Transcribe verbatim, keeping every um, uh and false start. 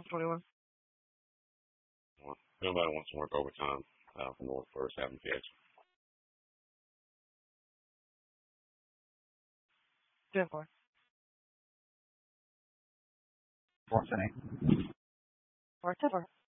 twenty-one. Well, nobody wants to work overtime uh, for North First having kids. ten four. Four ten eight. Four ten four.